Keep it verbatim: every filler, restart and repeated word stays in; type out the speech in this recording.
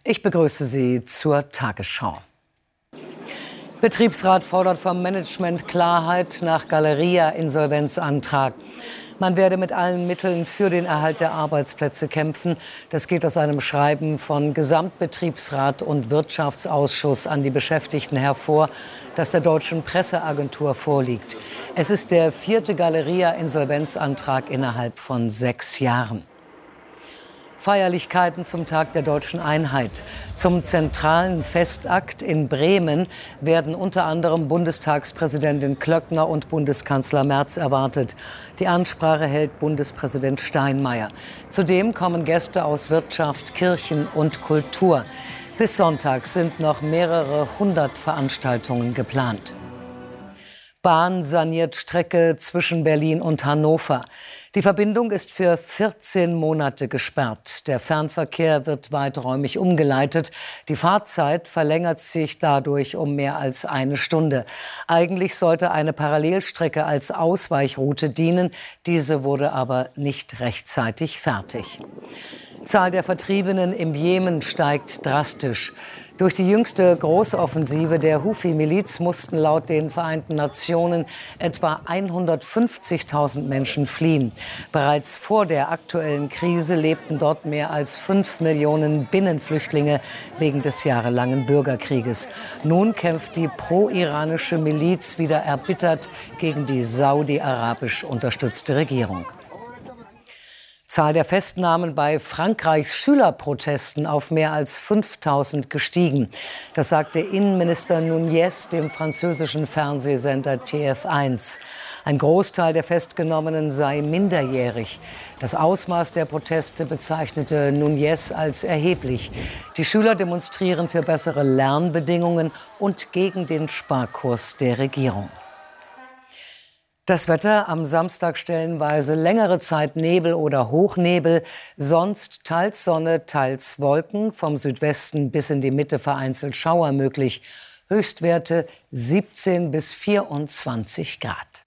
Ich begrüße Sie zur Tagesschau. Betriebsrat fordert vom Management Klarheit nach Galeria-Insolvenzantrag. Man werde mit allen Mitteln für den Erhalt der Arbeitsplätze kämpfen. Das geht aus einem Schreiben von Gesamtbetriebsrat und Wirtschaftsausschuss an die Beschäftigten hervor, das der Deutschen Presseagentur vorliegt. Es ist der vierte Galeria-Insolvenzantrag innerhalb von sechs Jahren. Feierlichkeiten zum Tag der Deutschen Einheit. Zum zentralen Festakt in Bremen werden unter anderem Bundestagspräsidentin Klöckner und Bundeskanzler Merz erwartet. Die Ansprache hält Bundespräsident Steinmeier. Zudem kommen Gäste aus Wirtschaft, Kirchen und Kultur. Bis Sonntag sind noch mehrere hundert Veranstaltungen geplant. Bahn saniert Strecke zwischen Berlin und Hannover. Die Verbindung ist für vierzehn Monate gesperrt. Der Fernverkehr wird weiträumig umgeleitet. Die Fahrzeit verlängert sich dadurch um mehr als eine Stunde. Eigentlich sollte eine Parallelstrecke als Ausweichroute dienen. Diese wurde aber nicht rechtzeitig fertig. Zahl der Vertriebenen im Jemen steigt drastisch. Durch die jüngste Großoffensive der Huthi-Miliz mussten laut den Vereinten Nationen etwa hundertfünfzigtausend Menschen fliehen. Bereits vor der aktuellen Krise lebten dort mehr als fünf Millionen Binnenflüchtlinge wegen des jahrelangen Bürgerkrieges. Nun kämpft die pro-iranische Miliz wieder erbittert gegen die saudi-arabisch unterstützte Regierung. Zahl der Festnahmen bei Frankreichs Schülerprotesten auf mehr als fünftausend gestiegen. Das sagte Innenminister Nunez dem französischen Fernsehsender T F eins. Ein Großteil der Festgenommenen sei minderjährig. Das Ausmaß der Proteste bezeichnete Nunez als erheblich. Die Schüler demonstrieren für bessere Lernbedingungen und gegen den Sparkurs der Regierung. Das Wetter: am Samstag stellenweise längere Zeit Nebel oder Hochnebel, sonst teils Sonne, teils Wolken, vom Südwesten bis in die Mitte vereinzelt Schauer möglich. Höchstwerte siebzehn bis vierundzwanzig Grad.